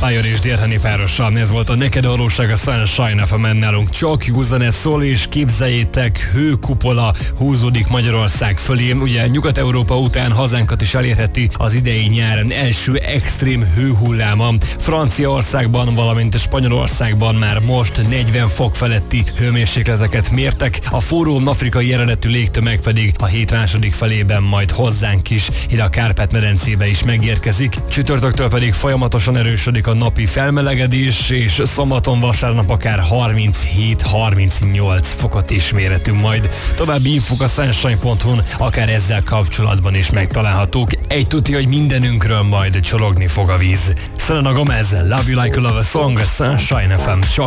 Fire és Dérheni párossal. Ez volt a Neked a valóság a Sunshine FM-en nálunk. Csak jó zene szól, és képzeljétek, hőkupola húzódik Magyarország fölé. Ugye Nyugat-Európa után hazánkat is elérheti az idei nyár első extrém hőhulláma. Franciaországban, valamint Spanyolországban már most 40 fok feletti hőmérsékleteket mértek. A forró afrikai eredetű légtömeg pedig a hét második felében majd hozzánk is, ide a Kárpát-medencébe is megérkezik. Csütörtöktől pedig folyamatosan erősödik a napi felmelegedés, és szombaton, vasárnap akár 37-38 fokot is mérhetünk majd. További infók a sunshine.hu-n, akár ezzel kapcsolatban is megtalálhatók. Egy tuti, hogy mindenünkről majd csorogni fog a víz. Selena Gomez, Love You Like a Love Song, Sunshine FM. Csak